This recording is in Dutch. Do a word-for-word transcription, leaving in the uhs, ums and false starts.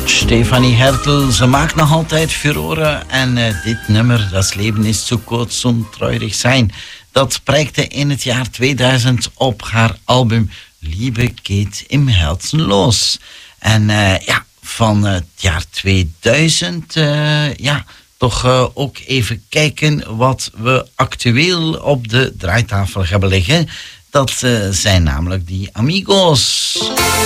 Stefanie Hertel, ze maakt nog altijd furoren. En uh, dit nummer, Das Leben ist zu kurz zum treurig sein, dat prijkte in het jaar tweeduizend op haar album Liebe geht im Herzen los. En uh, ja, van het jaar tweeduizend, uh, ja, toch uh, ook even kijken wat we actueel op de draaitafel hebben liggen. Dat uh, zijn namelijk die Amigos.